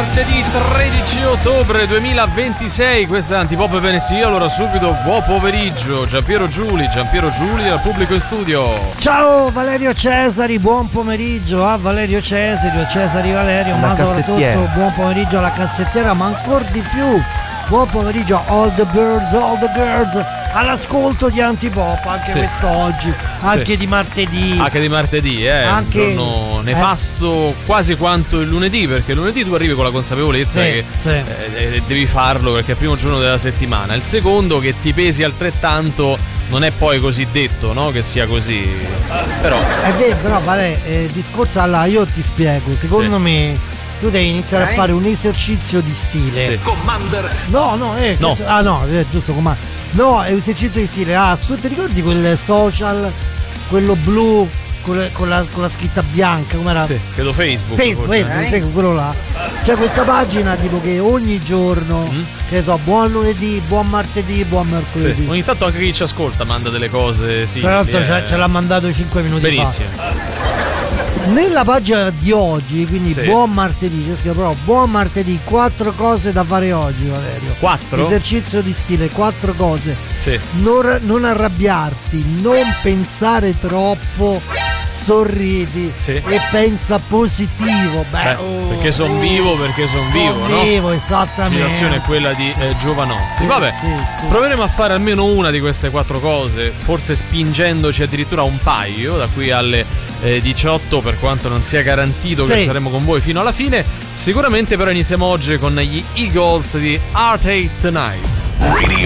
martedì 13 ottobre 2026, questa è Antipop Venezia. Allora subito buon pomeriggio Giampiero Giuli al pubblico in studio. Ciao Valerio Cesari, buon pomeriggio a Valerio Cesari Valerio, ma soprattutto buon pomeriggio alla cassettiera, ma ancora di più buon pomeriggio a all the girls all'ascolto di Antipop anche quest'oggi, anche di martedì. Anche di martedì, anche un giorno nefasto quasi quanto il lunedì, perché il lunedì tu arrivi con la consapevolezza che devi farlo perché è il primo giorno della settimana. Il secondo, che ti pesi altrettanto, non è poi così detto, no? Che sia così. Però è vero, però vale, discorso, allora io ti spiego, secondo me tu devi iniziare a fare un esercizio di stile. Commander. No. Giusto, Commander. No, è un esercizio di stile. Ti ricordi quel social, quello blu con la scritta bianca, com'era? Sì, credo Facebook, quello là. C'è questa pagina tipo che ogni giorno, che ne so, buon lunedì, buon martedì, buon mercoledì. Ogni tanto anche chi ci ascolta manda delle cose simili. Tra l'altro ce l'ha mandato 5 minuti benissimo. fa. Nella pagina di oggi, quindi buon martedì, c'è scritto però buon martedì, 4 cose da fare oggi, Valerio. 4? Esercizio di stile, 4 cose. Sì. Non arrabbiarti, non pensare troppo, sorridi e pensa positivo. Perché son vivo, no? Vivo, esattamente. La situazione è quella di Giovanotti. Vabbè, proveremo a fare almeno una di queste 4 cose, forse spingendoci addirittura un paio, da qui alle 18, per quanto non sia garantito che saremo con voi fino alla fine. Sicuramente però iniziamo oggi con gli Eagles di Heartache Tonight. Radio